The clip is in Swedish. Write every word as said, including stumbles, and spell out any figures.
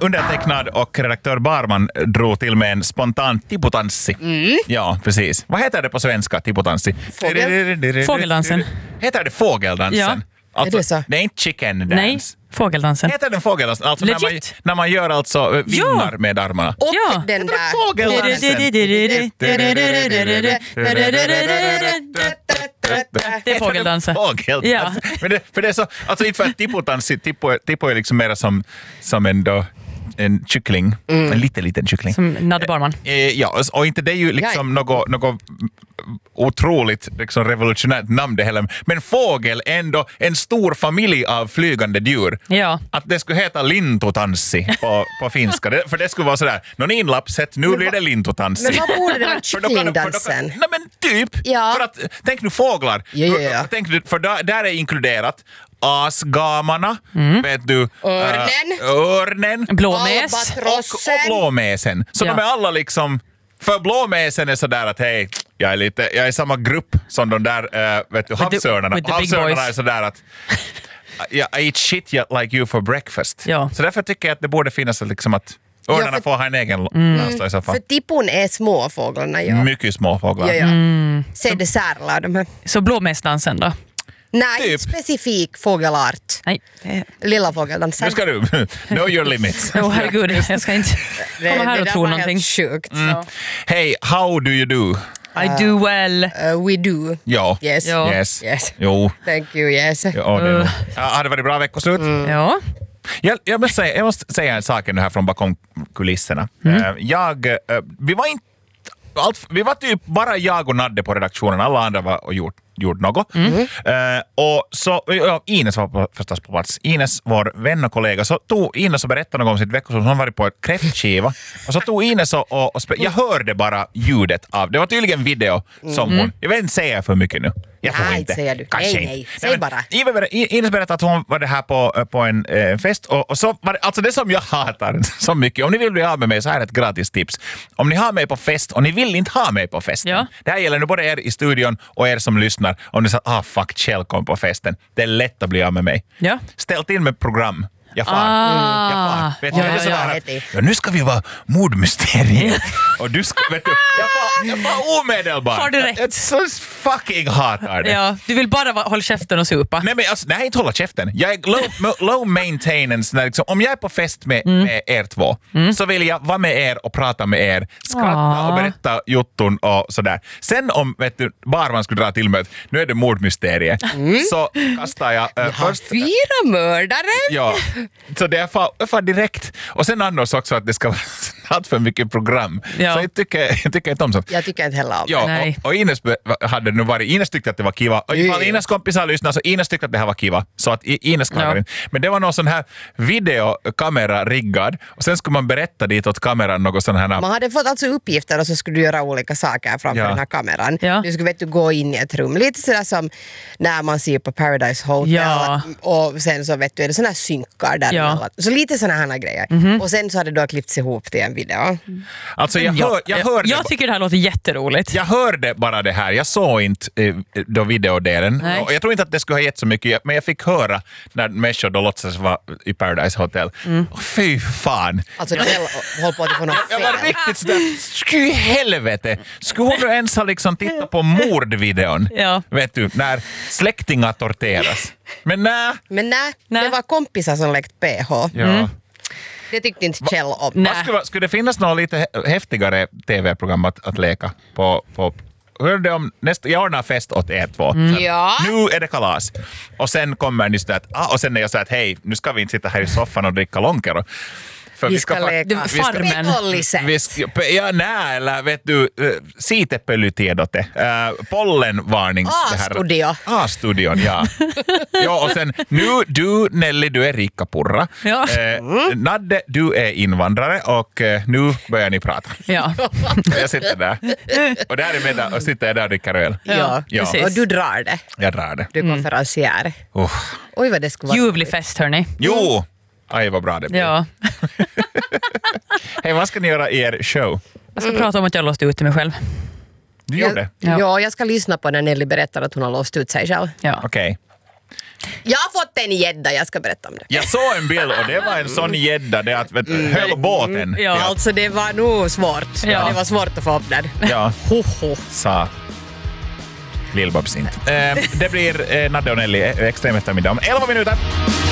undertecknad och redaktör Barman drog till med en spontan tippotanssi. Mm. Ja, precis. Vad heter det på svenska, tippotanssi? Fågel. Fågeldansen. Heter det fågeldansen? Ja. Alltså, Är det så? det är inte chicken dance. Nej, fågeldansen. Heter den fågeldansen? Alltså när man, Legit. när man gör alltså vingar Ja. med armarna. Och Ja. den där... Fågeldansen. Det är fågeldansen. Fågeldans. Ja. Men det, för det är så, alltså inte för att tippotans, tippo, tippo är liksom mer som, som en, då, en kyckling, Mm. en liten, liten kyckling. Som Nadde Barman. Eh, ja, och inte det är ju liksom något, något otroligt liksom revolutionärt namn det heller. Men fågel är ändå en stor familj av flygande djur. Ja. Att det skulle heta lintotanssi på, på finska. Det, för det skulle vara sådär, någon inlappset, nu blir det lintotanssi. Men vad borde det vara För då kan- för då kan- kycklingdansen? Nej men typ. Ja. För att, tänk nu fåglar. Ja, ja, ja. Tänk nu, för där, där är inkluderat asgamarna, vet du. Örnen. Äh, örnen. Blåmes. Albatrossen. Och, och blåmesen. Så Ja. de är alla liksom... För blåmesen är sådär att hej, jag är lite, jag är i samma grupp som de där äh, vet du, the- havsörnarna. with the big Havsörnarna boys. är sådär att yeah, I eat shit like you for breakfast. Ja. Så därför tycker jag att det borde finnas liksom att örnarna Ja, för- får ha en egen mm. i så fall. För tippon är småfåglarna, ja. Mycket små fåglar. Ja, ja. Se det särlar de här. Så blåmesdansen då? Nej, Typ. inte specifik fågelart. Nej. det- Lilla fågeldansen. Nu ska du, know your limits. Åh herregud, jag ska inte komma här och tro någonting. Det var helt sjukt. Mm. Hey, how do you do? I do well. Uh, we do. Ja. Yes. Ja. Yes. Yes. Jo. Thank you, yes. Ja, det är nog. Ja, har det varit bra veckoslut? Ja. Jag, jag, måste säga, jag måste säga en sak nu här från bakom kulisserna. Eh, jag, eh, vi var inte allt, vi var typ bara jag och Nadde på redaktionen. Alla andra var och gjort, gjort något. Mm. Uh, och så, ja, Ines var på, förstås på plats. Ines, vår vän och kollega, så tog Ines och berättade något om sitt veckoslut. Hon var på ett kräftskiva. Och så tog Ines och, och, och spe- jag hörde bara ljudet av, det var tydligen video som Mm. hon, jag vet inte säga för mycket nu. Jag tror Nej, inte. säger du. Kanske Nej, inte. nej. Säg men bara. Ines berättade att hon var det här på, på en eh, fest och, och så var det, alltså det som jag hatar så mycket, om ni vill bli av med mig så här är ett gratis tips. Om ni har mig på fest och ni vill inte ha mig på festen. Ja. Det här gäller nu både er i studion och er som lyssnar. Om ni säger, ah fuck, Kjell kom på festen. Det är lätt att bli av med mig. Ja. Ställ till med program. Jag far. Ah. Jag far. Vet du, Ja, det är så ja, där ja. att, ja, nu ska vi vara mordmysteriet. Och du ska, vet du, jag far, jag far omedelbart. Far direkt. Jag så fucking hatar det. Ja, du vill bara va- hålla käften och supa. Nej, men alltså, nej, inte hålla käften. Jag är low, low maintenance. När liksom, om jag är på fest med, Mm. med er två så vill jag vara med er och prata med er, skratta Ah. och berätta jotton och sådär. Sen om vet du, Barman skulle dra till mig att nu är det mordmysterie så kastar jag äh, Har först... fyra mördare? Ja, så det är far, jag far direkt. Och sen annars också att det ska vara allt för mycket program. Ja. Så jag tycker, jag tycker inte om sånt. Jag tycker inte heller om det. Ja, Nej. och, och Ines be- hade nu varit, Ines tyckte att det var kiva. Och ifall Ja. Ines kompisar lyssnar så Ines tyckte att det här var kiva. Så att I- Ines klagar Ja. inte. Men det var någon sån här videokamera riggad och sen skulle man berätta dit åt kameran något sån här. Man hade fått alltså uppgifter och så skulle du göra olika saker framför Ja. den här kameran. Ja. Du skulle vet du, gå in i ett rum, lite sådär som när man ser på Paradise Hotel Ja. och sen så vet du, är det sådana här synkar där Ja. emellan. Så lite sådana här grejer. Mhm. Och sen så hade det då klippts ihop till en video. Alltså jag, hör, jag, hörde, jag tycker det här låter jätteroligt. jag hörde bara det här. Jag såg inte eh, då videodelen. Nej. Och jag tror inte att det skulle ha gett så mycket, men jag fick höra när människor då låtsades vara i Paradise Hotel. Mm. Och fy fan. Alltså det håller på att få något Jag var fel. riktigt sådär, sky helvete. Skulle hon nu ens ha liksom tittat på mordvideon? Ja. Vet du, när släktingar torteras. Men nej. Men nej, Nej. det var kompisar som läkt P H. Ja. Det tyckte inte Kjell om. Nej. Vad skulle, skulle det finnas något lite hä- häftigare tv-program att, att leka på? på hörde om nästa, jag ordnar fest åt er två. Så att Ja. Nu är det kalas. Och sen kommer ni så att, ah, och sen när jag säger att hej, nu ska vi inte sitta här i soffan och dricka lonkero. För Vi ska fa- leka vi ska- Farmen. Vi ska, ja, nej, eller vet du, äh, siitepölytiedote, äh, pollenvarnings... det här- A-studio. A-studion, ja. Ja, och sen, nu du, Nelly, du är rikkapurra. Ja. Eh, Nadde, du är invandrare och eh, nu börjar ni prata. Ja. Jag sitter där. Och där är med, och sitter jag där och dricker öl. Ja, Ja. precis. och du drar det. Jag drar det. Du är konferencier. Uh. Oj vad det skulle vara. Ljuvlig fest, hörni. Jo! Aj, vad bra det blir. Ja. Hej, vad ska ni göra i er show? Jag ska prata om att jag låste ut mig själv. Du gjorde? Jag, Ja. ja, jag ska lyssna på när Nelly berättar att hon har låst ut sig själv. Ja. Okej. Jag har fått en gädda, jag ska berätta om det. Jag såg en bild och det var en sån gädda, det att vet, du, höll båten. Ja. Alltså det var nog svårt. Ja. Det var svårt att få upp den. Ja, Ho, ho. sa Lill-Babs inte. Eh, det blir eh, Nadde och Nelly extrem eftermiddag om elva minuter.